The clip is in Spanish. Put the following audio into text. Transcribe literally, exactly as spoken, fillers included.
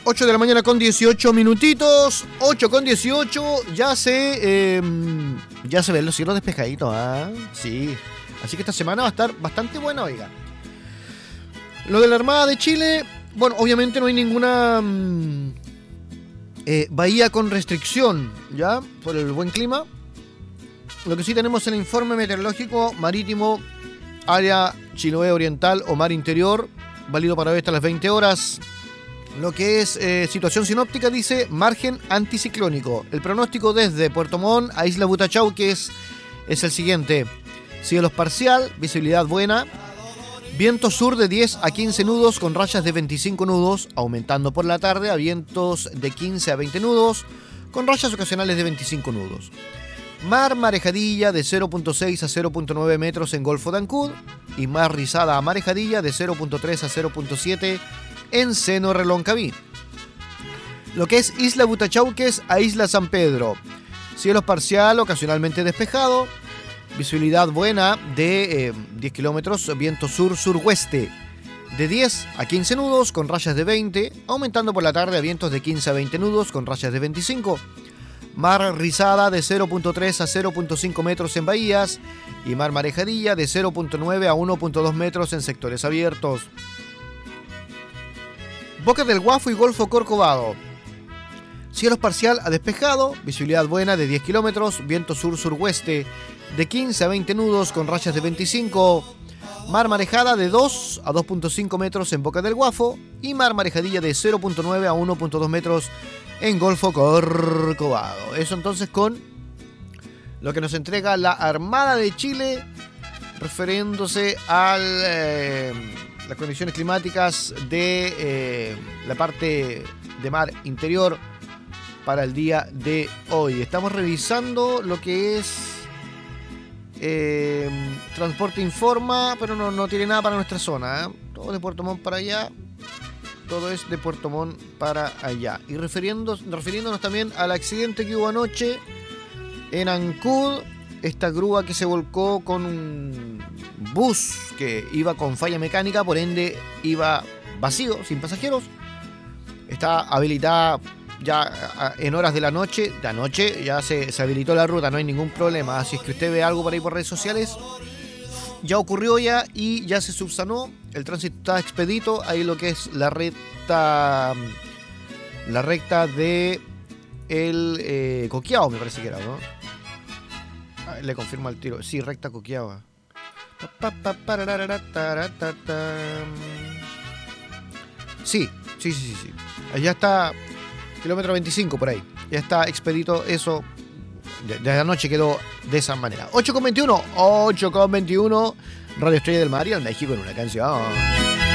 ocho de la mañana con dieciocho minutitos. ocho con dieciocho. Ya se, eh, ya se ven los cielos despejaditos. ¿Ah? Sí. Así que esta semana va a estar bastante buena, oiga. Lo de la Armada de Chile. Bueno, obviamente no hay ninguna mmm, eh, bahía con restricción, ¿ya? Por el buen clima. Lo que sí tenemos es el informe meteorológico marítimo área Chiloé Oriental o Mar Interior, válido para hoy hasta las veinte horas. Lo que es eh, situación sinóptica dice margen anticiclónico. El pronóstico desde Puerto Montt a Isla Butachau, que es, es el siguiente. Cielos parcial, visibilidad buena. Viento sur de diez a quince nudos con rayas de veinticinco nudos, aumentando por la tarde a vientos de quince a veinte nudos con rayas ocasionales de veinticinco nudos. Mar marejadilla de cero punto seis a cero punto nueve metros en Golfo de Ancud y mar rizada a marejadilla de cero punto tres a cero punto siete en Seno Reloncaví. Lo que es Isla Butachauques a Isla San Pedro. Cielo parcial, ocasionalmente despejado. Visibilidad buena de eh, diez kilómetros, viento sur-suroeste. De diez a quince nudos con rayas de veinte, aumentando por la tarde a vientos de quince a veinte nudos con rayas de veinticinco. Mar rizada de cero punto tres a cero punto cinco metros en bahías y mar marejadilla de cero punto nueve a uno punto dos metros en sectores abiertos. Boca del Guafo y Golfo Corcovado. Cielos parcial a despejado, visibilidad buena de diez kilómetros, viento sur-suroeste de quince a veinte nudos con rayas de veinticinco. Mar marejada de dos a dos punto cinco metros en Boca del Guafo y mar marejadilla de cero punto nueve a uno punto dos metros en Golfo Corcovado. Eso entonces con lo que nos entrega la Armada de Chile refiriéndose a eh, las condiciones climáticas de eh, la parte de mar interior para el día de hoy. Estamos revisando lo que es eh, Transporte Informa, pero no, no tiene nada para nuestra zona, ¿eh? Todo de Puerto Montt para allá. Todo es de Puerto Montt para allá. Y refiriendo, refiriéndonos también al accidente que hubo anoche en Ancud, esta grúa que se volcó con un bus que iba con falla mecánica, por ende iba vacío, sin pasajeros. Está habilitada ya en horas de la noche. De anoche ya se, se habilitó la ruta, no hay ningún problema. Así es que usted ve algo por ahí por redes sociales, ya ocurrió ya y ya se subsanó. El tránsito está expedito. Ahí lo que es la recta la recta de el eh, Coquillao, me parece que era, ¿no? Ah, le confirmo al tiro. Sí, recta Coquillao. Sí, sí, sí, sí, sí. Allá está kilómetro veinticinco por ahí. Ya está expedito eso. Desde anoche quedó de esa manera. ocho con veintiuno. ocho con veintiuno. Radio Estrella del Mar y al México en una canción.